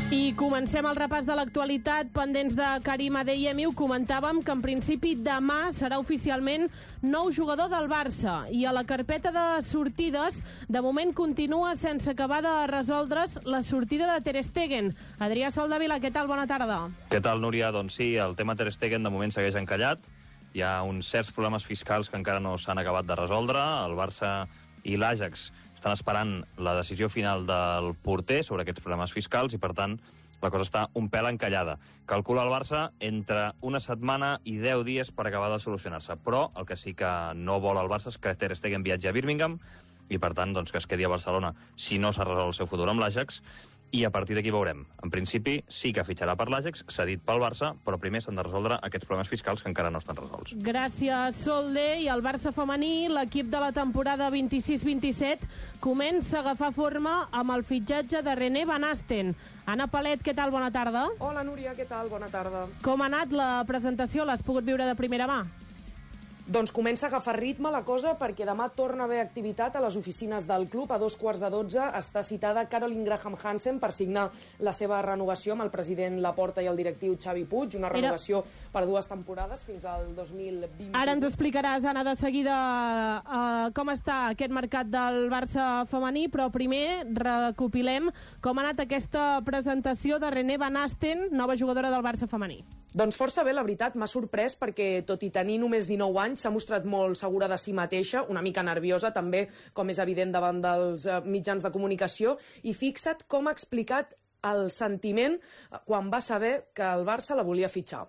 I comencem el repàs de l'actualitat pendents de Karim Adeyemi. Ho comentàvem que en principi demà serà oficialment nou jugador del Barça i a la carpeta de sortides de moment continua sense acabar de resoldre's la sortida de Ter Stegen. Adrià Soldevila, què tal? Bona tarda. Què tal, Núria? Doncs sí, el tema Ter Stegen de moment segueix encallat. Hi ha uns certs problemes fiscals que encara no s'han acabat de resoldre. El Barça i l'Ajax estan esperant la decisió final del porter sobre aquests problemes fiscals i, per tant, la cosa està un pèl encallada. Calcula el Barça entre una setmana i 10 dies per acabar de solucionar-se. Però el que sí que no vol el Barça és que Ter Stegen viatgi a Birmingham i, per tant, doncs, que es quedi a Barcelona si no s'ha resolt el seu futur amb l'Ajax. I a partir d'aquí veurem. En principi, sí que fitxarà per l'Ajax, cedit pel Barça, però primer s'han de resoldre aquests problemes fiscals que encara no estan resolts. Gràcies, Solde. I el Barça femení, l'equip de la temporada 26-27, comença a agafar forma amb el fitxatge de René Van Asten. Anna Palet, què tal? Bona tarda. Hola, Núria, què tal? Bona tarda. Com ha anat la presentació? L'has pogut viure de primera mà? Doncs comença a agafar ritme la cosa perquè demà torna a haver activitat a les oficines del club. A 11:15 està citada Caroline Graham Hansen per signar la seva renovació amb el president Laporta i el directiu Xavi Puig, una renovació per 2 temporades fins al 2020. Ara ens explicaràs, Anna, de seguida com està aquest mercat del Barça femení, però primer recopilem com ha anat aquesta presentació de René Van Asten, nova jugadora del Barça femení. Doncs força bé, la veritat, m'ha sorprès perquè, tot i tenir només 19 anys, s'ha mostrat molt segura de si mateixa, una mica nerviosa també, com és evident davant dels mitjans de comunicació, i fixa't com ha explicat el sentiment quan va saber que el Barça la volia fitxar.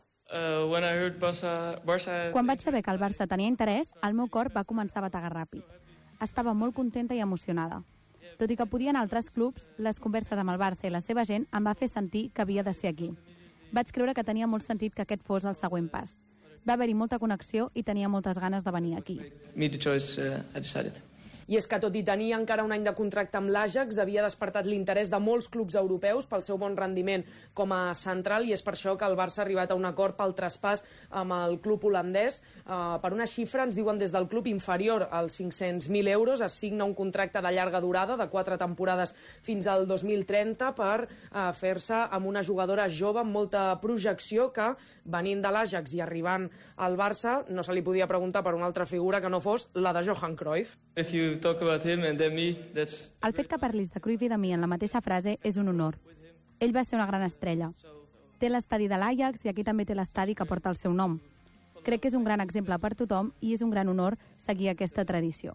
Quan vaig saber que el Barça tenia interès, el meu cor va començar a bategar ràpid. Estava molt contenta i emocionada. Tot i que podia anar a altres clubs, les converses amb el Barça i la seva gent em va fer sentir que havia de ser aquí. Vaig creure que tenia molt sentit que aquest fos el següent pas. Va haver-hi molta connexió i tenia moltes ganes de venir aquí. I és que, tot i tenir encara un any de contracte amb l'Ajax, havia despertat l'interès de molts clubs europeus pel seu bon rendiment com a central, i és per això que el Barça ha arribat a un acord pel traspàs amb el club holandès. Per una xifra, ens diuen des del club, inferior als 500.000 euros. Es signa un contracte de llarga durada, de 4 temporades fins al 2030, per fer-se amb una jugadora jove amb molta projecció que, venint de l'Ajax i arribant al Barça, no se li podia preguntar per una altra figura que no fos la de Johan Cruyff. El fet que parlis de Cruyff i de mi en la mateixa frase és un honor. Ell va ser una gran estrella. Té l'estadi de l'Ajax i aquí també té l'estadi que porta el seu nom. Crec que és un gran exemple per tothom i és un gran honor seguir aquesta tradició.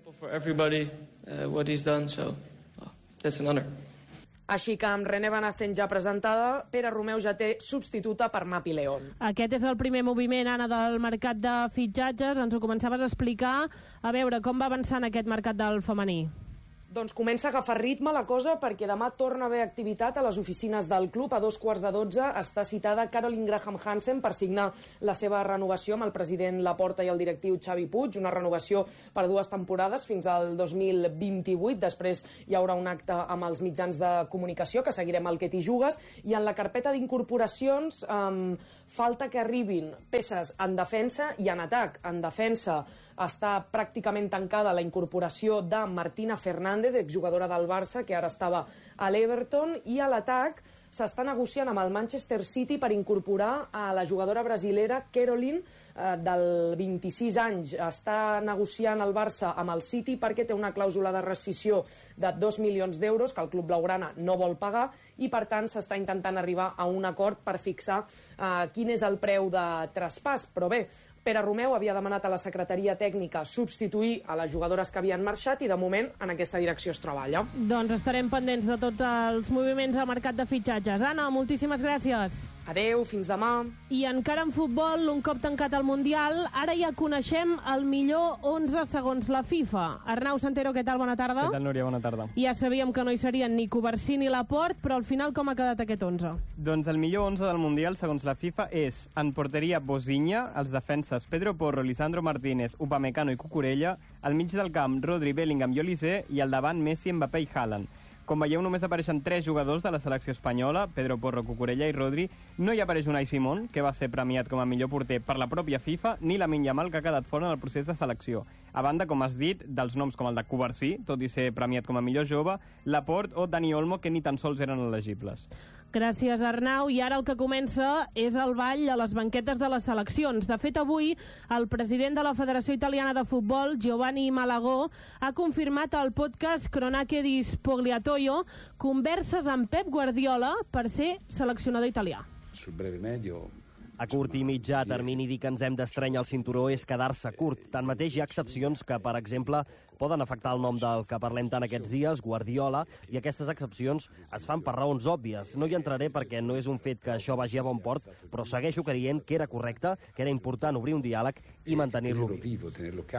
Així que amb René Van Asten ja presentada, Pere Romeu ja té substituta per Mapi León. Aquest és el primer moviment, Anna, del mercat de fitxatges. Ens ho començaves a explicar. A veure, com va avançant aquest mercat del femení? Doncs comença a agafar ritme la cosa perquè demà torna a haver activitat a les oficines del club. A 11:15 està citada Caroline Graham Hansen per signar la seva renovació amb el president Laporta i el directiu Xavi Puig, una renovació per 2 temporades fins al 2028. Després hi haurà un acte amb els mitjans de comunicació que seguirem el que t'hi jugues, i en la carpeta d'incorporacions falta que arribin peces en defensa i en atac. En defensa està pràcticament tancada la incorporació de Martina Fernández, exjugadora del Barça, que ara estava a l'Everton, i a l'atac s'està negociant amb el Manchester City per incorporar a la jugadora brasilera Caroline, del 26 anys. Està negociant el Barça amb el City perquè té una clàusula de rescissió de 2 milions d'euros que el club blaugrana no vol pagar, i per tant s'està intentant arribar a un acord per fixar quin és el preu de traspàs. Però bé, Pere Romeu havia demanat a la secretaria tècnica substituir a les jugadores que havien marxat i de moment en aquesta direcció es treballa. Doncs estarem pendents de tots els moviments al mercat de fitxatges. Anna, moltíssimes gràcies. Adeu, fins demà. I encara en futbol, un cop tancat el Mundial, ara ja coneixem el millor 11 segons la FIFA. Arnau Santero, què tal? Bona tarda. Què tal, Núria? Bona tarda. Ja sabíem que no hi serien ni Covarsí ni Laporte, però al final com ha quedat aquest 11? Doncs el millor 11 del Mundial, segons la FIFA, és en porteria Bozinha, els defenses Pedro Porro, Lisandro Martínez, Upamecano i Cucurella, al mig del camp Rodri, Bellingham i Olise, i al davant Messi, Mbappé i Haaland. Com veieu, només apareixen 3 jugadors de la selecció espanyola, Pedro Porro, Cucurella i Rodri. No hi apareix Unai Simón, que va ser premiat com a millor porter per la pròpia FIFA, ni Lamine Yamal, que ha quedat fora del procés de selecció. A banda, com has dit, dels noms com el de Covarsí, tot i ser premiat com a millor jove, Laporte o Dani Olmo, que ni tan sols eren elegibles. Gràcies, Arnau. I ara el que comença és el ball a les banquetes de les seleccions. De fet, avui, el president de la Federació Italiana de Futbol, Giovanni Malagò, ha confirmat al podcast Cronache di Spogliatoio converses amb Pep Guardiola per ser seleccionador italià. Sul breve medio... A curt i mitjà termini dir que ens hem d'estrènyer el cinturó és quedar-se curt. Tanmateix hi ha excepcions que, per exemple, poden afectar el nom del que parlem tant aquests dies, Guardiola, i aquestes excepcions es fan per raons òbvies. No hi entraré perquè no és un fet que això vagi a bon port, però segueixo creient que era correcte, que era important obrir un diàleg i mantenir-lo viu.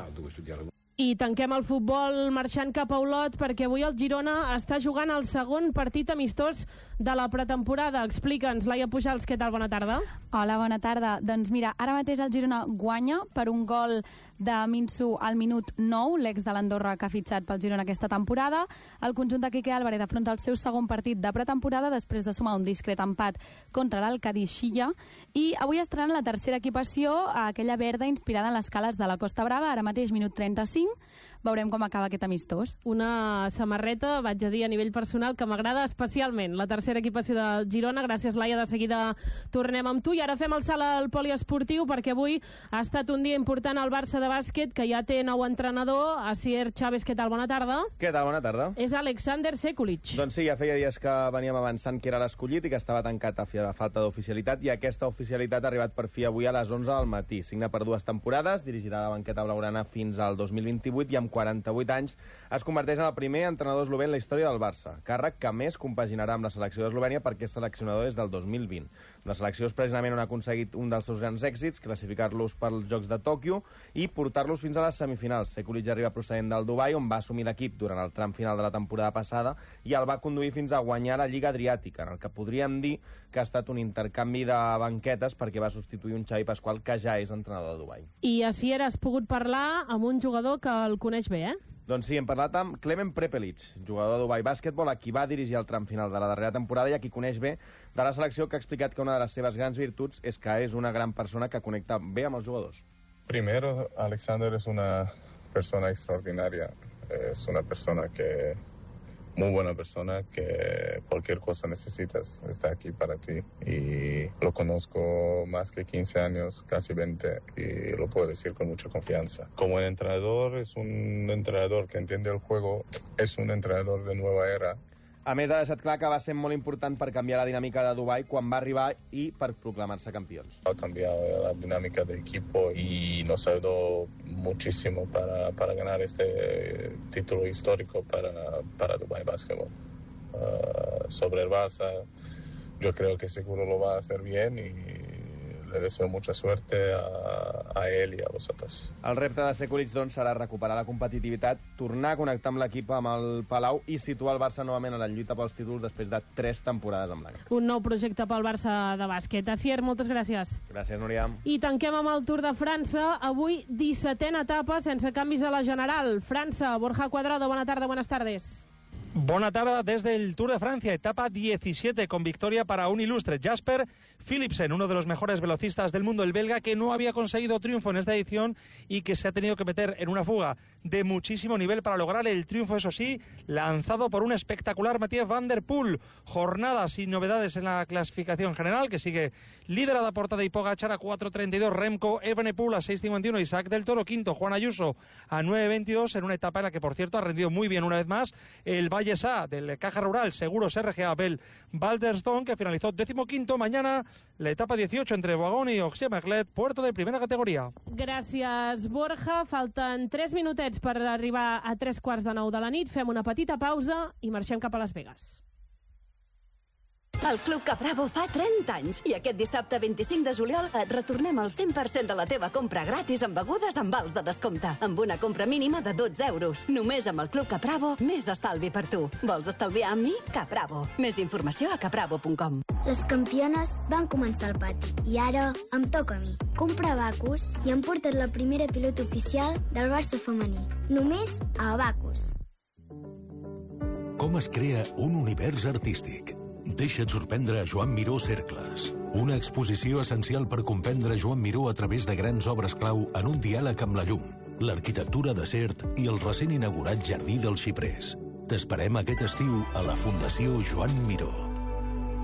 I tanquem el futbol marxant cap a Olot perquè avui el Girona està jugant el segon partit amistós de la pretemporada. Explica'ns, Laia Pujals, què tal? Bona tarda. Hola, bona tarda. Doncs mira, ara mateix el Girona guanya per un gol de Minsu al minut 9, l'ex de l'Andorra que ha fitxat pel Girona aquesta temporada. El conjunt de Quique Álvarez afronta el seu segon partit de pretemporada després de sumar un discret empat contra l'Alcadixilla. I avui estrenen la tercera equipació, aquella verda inspirada en les cales de la Costa Brava, ara mateix minut 35. Veurem com acaba aquest amistós. Una samarreta, vaig a dir a nivell personal, que m'agrada especialment. La tercera equipació del Girona. Gràcies, Laia. De seguida tornem amb tu. I ara fem el salt al poliesportiu perquè avui ha estat un dia important al Barça de bàsquet, que ja té nou entrenador. Asier Chávez, què tal? Bona tarda. Què tal? Bona tarda. És Alexander Sekulic. Doncs sí, ja feia dies que veníem avançant que era l'escollit i que estava tancat a falta d'oficialitat, i aquesta oficialitat ha arribat per fi avui a les 11 del matí. Signa per 2 temporades, dirigirà la banqueta blaugrana fins al 2028 i amb 48 anys es converteix en el primer entrenador eslovè en la història del Barça, càrrec que més compaginarà amb la selecció d'Eslovènia perquè és seleccionador des del 2020. La selecció és precisament on ha aconseguit un dels seus grans èxits, classificar-los pels Jocs de Tòquio i portar-los fins a les semifinals. Sekulic arriba procedent del Dubai, on va assumir l'equip durant el tram final de la temporada passada i el va conduir fins a guanyar la Lliga Adriàtica, en el que podríem dir que ha estat un intercanvi de banquetes perquè va substituir un Xavi Pasqual que ja és entrenador de Dubai. I així has pogut parlar amb un jugador que el coneix bé, eh? Doncs sí, hem parlat amb Klemen Prepelic, jugador de Dubai Bàsquetbol, a qui va dirigir el tram final de la darrera temporada i a qui coneix bé de la selecció, que ha explicat que una de les seves grans virtuts és que és una gran persona que connecta bé amb els jugadors. Primero, Alexander es una persona extraordinaria. Es una persona que... muy buena persona, que cualquier cosa necesitas está aquí para ti. Y lo conozco más que 15 años, casi 20, y lo puedo decir con mucha confianza. Como entrenador, es un entrenador que entiende el juego, es un entrenador de nueva era. A més, ha deixat clar que va ser molt important per canviar la dinàmica de Dubai quan va arribar i per proclamar-se campions. Ha cambiado la dinámica del equipo y nos ayudó muchísimo para ganar este título histórico para Dubai Basketball. Sobre el Barça, yo creo que seguro lo va a hacer bien y le deseo mucha suerte a él y a vosotros. El repte de Sekulic, doncs, serà recuperar la competitivitat, tornar a connectar amb l'equip amb el Palau i situar el Barça novament a la lluita pels títols després de 3 temporades en blanc. Un nou projecte pel Barça de bàsquet. Asier, moltes gràcies. Gràcies, Núria. I tanquem amb el Tour de França. Avui, 17a etapa sense canvis a la general. França, Borja Cuadrado, bona tarda, buenas tardes. Buena tarde desde el Tour de Francia, etapa 17 con victoria para un ilustre, Jasper Philipsen, uno de los mejores velocistas del mundo, el belga, que no había conseguido triunfo en esta edición y que se ha tenido que meter en una fuga de muchísimo nivel para lograr el triunfo, eso sí, lanzado por un espectacular Mathieu Van Der Poel. Jornada sin novedades en la clasificación general, que sigue liderada por Tadej Pogačar a 4.32, Remco Evenepoel a 6.51, Isaac del Toro quinto, Juan Ayuso a 9.22, en una etapa en la que, por cierto, ha rendido muy bien una vez más el Vallesà del Caja Rural, Seguros RGA Bell Balderstone, que finalizó 15º. Mañana la etapa 18 entre Vagón y Auxier-Merlet, puerto de primera categoria. Gràcies, Borja. Falten 3 minutets per arribar a 3:15 de la nit. Fem una petita pausa i marxem cap a Las Vegas. El Club Capravo fa 30 anys i aquest dissabte 25 de juliol et retornem el 100% de la teva compra gratis amb begudes amb vals de descompte, amb una compra mínima de 12 euros. Només amb el Club Capravo, més estalvi per tu. Vols estalviar amb mi? Capravo. Més informació a capravo.com. Les campiones van començar al pati i ara em toca a mi. Comprar Abacus i hem portat la primera pilota oficial del Barça femení. Només a Abacus. Com es crea un univers artístic? Deixa't sorprendre a Joan Miró Cercles. Una exposició essencial per comprendre Joan Miró a través de grans obres clau en un diàleg amb la llum. l'arquitectura de Sert i el recent inaugurat Jardí dels Xiprers. T'esperem aquest estiu a la Fundació Joan Miró.